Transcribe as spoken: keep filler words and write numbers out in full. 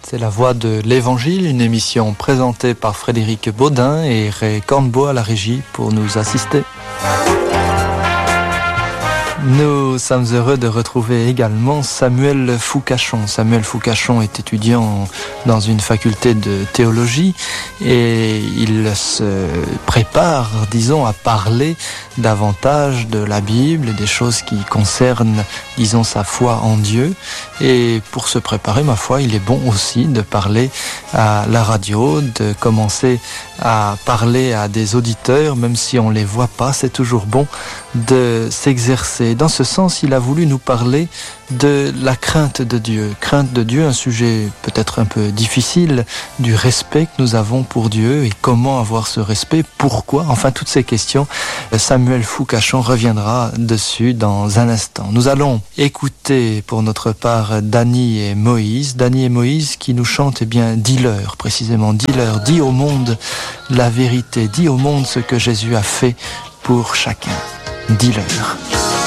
C'est la voix de l'Évangile, une émission présentée par Frédéric Baudin et Ray Cornbeau à la régie pour nous assister. Nous sommes heureux de retrouver également Samuel Foucachon. Samuel Foucachon est étudiant dans une faculté de théologie et il se prépare, disons, à parler davantage de la Bible et des choses qui concernent, disons, sa foi en Dieu. Et pour se préparer, ma foi, il est bon aussi de parler à la radio, de commencer à parler à des auditeurs, même si on les voit pas, c'est toujours bon de s'exercer. Dans ce sens, il a voulu nous parler de la crainte de Dieu. Crainte de Dieu, un sujet peut-être un peu difficile, du respect que nous avons pour Dieu et comment avoir ce respect, pourquoi, enfin toutes ces questions. Samuel Foucachon reviendra dessus dans un instant. Nous allons écouter pour notre part Dany et Moïse. Dany et Moïse qui nous chantent, eh bien, dis-leur, précisément, dis-leur, dis au monde la vérité, dis au monde ce que Jésus a fait pour chacun. Dis-leur.